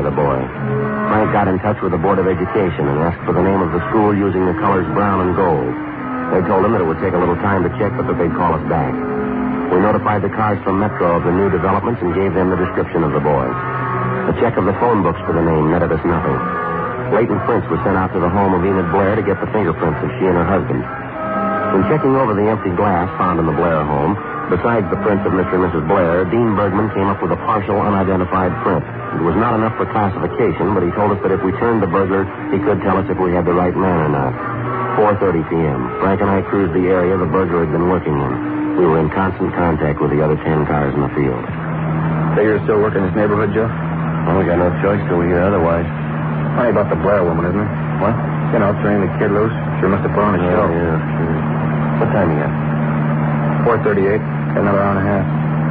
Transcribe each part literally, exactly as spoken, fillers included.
the boy. Frank got in touch with the Board of Education and asked for the name of the school using the colors brown and gold. They told him that it would take a little time to check, but that they'd call us back. We notified the cars from Metro of the new developments and gave them the description of the boys. A check of the phone books for the name netted us nothing. Leighton Prince was sent out to the home of Enid Blair to get the fingerprints of she and her husband. In checking over the empty glass found in the Blair home, besides the prints of Mister and Missus Blair, Dean Bergman came up with a partial unidentified print. It was not enough for classification, but he told us that if we turned the burglar, he could tell us if we had the right man or not. four thirty p.m. Frank and I cruised the area the burglar had been working in. We were in constant contact with the other ten cars in the field. Figure you're still working this neighborhood, Joe? Well, we got no choice till we hear otherwise. Funny about the Blair woman, isn't it? What? You know, turning the kid loose. Sure must have put on a Yeah, show. yeah, sure. What time you got? four thirty-eight. Got another hour and a half.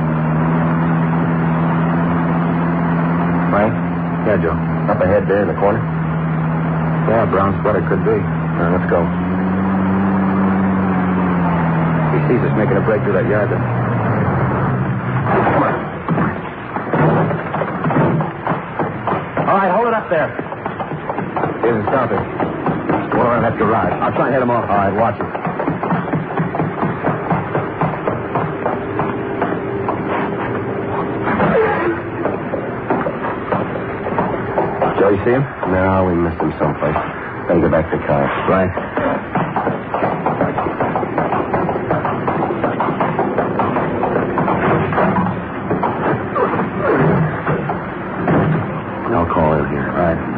Frank? Yeah, Joe. Up ahead there in the corner? Yeah, brown sweater could be. All right, let's go. He sees us making a break through that yard there. Come on. All right, hold it up there. He isn't stopping. What around that garage? I'll try and head him off. All right, watch it. Joe, you see him? No, we missed him someplace. Better get back to the car. Right. I'll call in here. All right.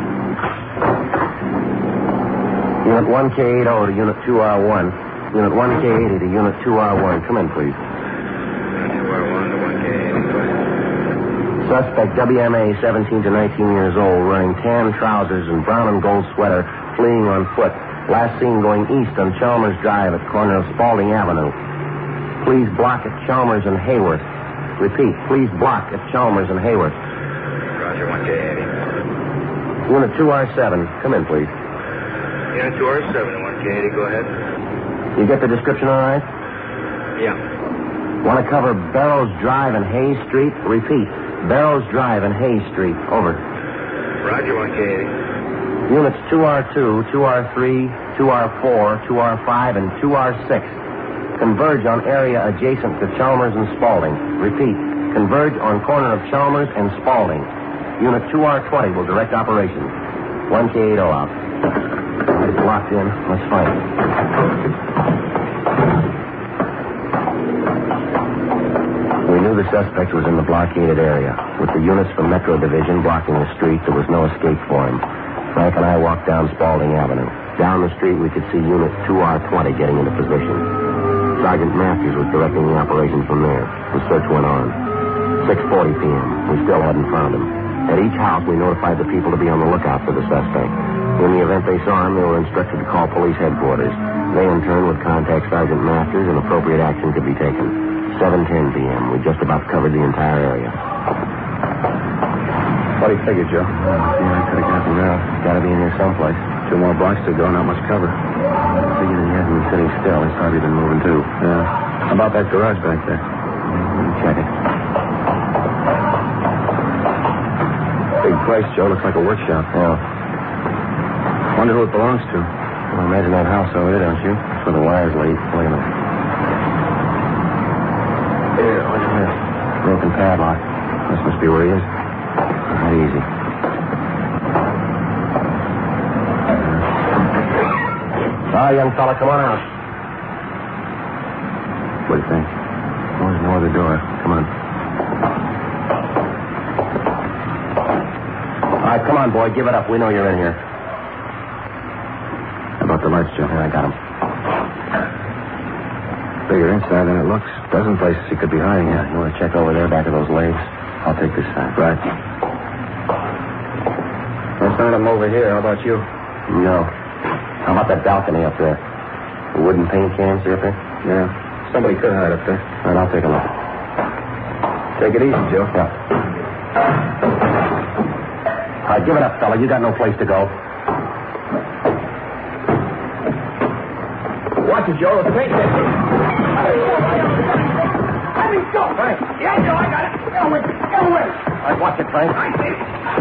Unit one K eighty to Unit two R one. Unit one K eighty to Unit two R one. Come in, please. two R one to one K eighty. Suspect W M A, seventeen to nineteen years old, wearing tan trousers and brown and gold sweater, fleeing on foot. Last seen going east on Chalmers Drive at corner of Spalding Avenue. Please block at Chalmers and Hayworth. Repeat, please block at Chalmers and Hayworth. Roger, one K eighty. Unit two R seven. Come in, please. Unit two R seven to one K eighty, go ahead. You get the description all right? Yeah. Want to cover Barrows Drive and Hayes Street? Repeat, Barrows Drive and Hayes Street. Over. Roger, one K eighty. Units two R two, two R three, two R four, two R five, and two R six. Converge on area adjacent to Chalmers and Spalding. Repeat, converge on corner of Chalmers and Spalding. Unit two R twenty will direct operations. one K eighty out. It's locked in. Let's find it. We knew the suspect was in the blockaded area. With the units from Metro Division blocking the street, there was no escape for him. Frank and I walked down Spalding Avenue. Down the street, we could see Unit two R twenty getting into position. Sergeant Matthews was directing the operation from there. The search went on. six forty p.m. We still hadn't found him. At each house, we notified the people to be on the lookout for the suspect. In the event they saw him, they were instructed to call police headquarters. They, in turn, would contact Sergeant Masters and appropriate action could be taken. seven ten p.m. We just about covered the entire area. What do you figure, Joe? Uh, yeah, I could have gotten out. Got to be in here someplace. Two more blocks to go, not much cover. I figured he hasn't been sitting still. He's probably been moving, too. Yeah. How about that garage back there? Let me check it. Big place, Joe. Looks like a workshop. Yeah. Wonder who it belongs to. Well, imagine that house over there, don't you? That's where the wires laid. Look at them. Here, what's this? Broken padlock. This must be where he is. Not easy. Ah, young fella, come on out. What do you think? Oh, there's no other door. Come on. All right, come on, boy. Give it up. We know you're in here. How about the lights, Joe? Yeah, I got him. Bigger inside than it looks. Dozen places he could be hiding Yeah, at. you want to check over there, back of those legs? I'll take this side. Right. Let's find him over here. How about you? No. How about that balcony up there? The wooden paint cans are up there? Yeah. Somebody could hide up there. All right, I'll take a look. Take it easy, Joe. Yeah. All right, give it up, fella. You got no place to go. Watch it, Joe. Let's take it. Let me go, Frank. Yeah, Joe, I got it. Get away. Get away. All right, watch it, Frank. I see.